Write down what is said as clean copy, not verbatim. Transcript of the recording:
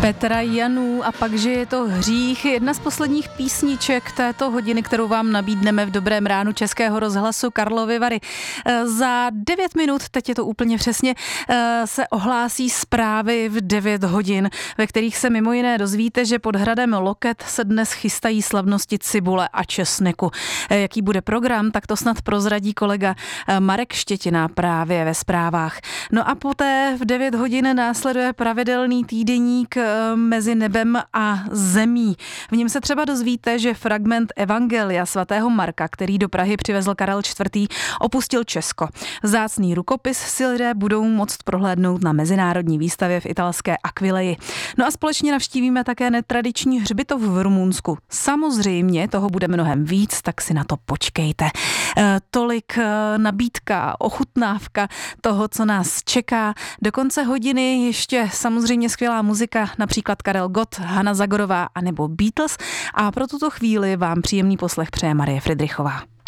Petra Janů a pak, že je to hřích. Jedna z posledních písniček této hodiny, kterou vám nabídneme v Dobrém ránu Českého rozhlasu Karlovy Vary. Za 9 minut, teď je to úplně přesně, se ohlásí zprávy v 9 hodin, ve kterých se mimo jiné dozvíte, že pod hradem Loket se dnes chystají slavnosti cibule a česneku. Jaký bude program, tak to snad prozradí kolega Marek Štětina právě ve zprávách. No a poté v 9 hodin následuje pravidelný týdeník Mezi nebem a zemí. V něm se třeba dozvíte, že fragment Evangelia svatého Marka, který do Prahy přivezl Karel IV., opustil Česko. Vzácný rukopis si lidé budou moct prohlédnout na mezinárodní výstavě v italské Aquileji. No a společně navštívíme také netradiční hřbitov v Rumunsku. Samozřejmě toho bude mnohem víc, tak si na to počkejte. Tolik nabídka, ochutnávka toho, co nás čeká. Do konce hodiny ještě samozřejmě skvělá muzika, například Karel Gott, Hana Zagorová anebo Beatles. A pro tuto chvíli vám příjemný poslech přeje Marie Fridrichová.